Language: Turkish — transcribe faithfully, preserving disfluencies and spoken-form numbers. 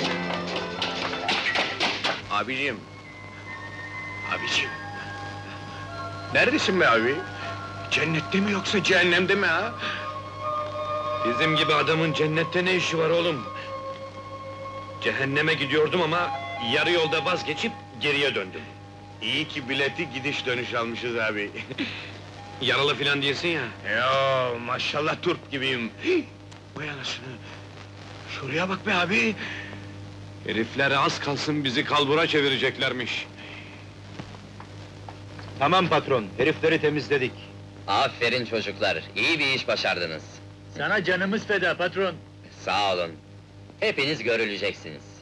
Abicim! Abicim! Neredesin be abi? Cennette mi yoksa cehennemde mi ha? Bizim gibi adamın cennette ne işi var oğlum? Cehenneme gidiyordum ama yarı yolda vazgeçip geriye döndüm. İyi ki bileti gidiş dönüş almışız abi. Yaralı filan değilsin ya. Yo, maşallah turp gibiyim. Hih! Vay anasını! Şuraya bak be abi! Herifler az kalsın bizi kalbura çevireceklermiş. Tamam patron, herifleri temizledik. Aferin çocuklar, iyi bir iş başardınız. Sana canımız feda patron. Sağ olun. Hepiniz görüleceksiniz.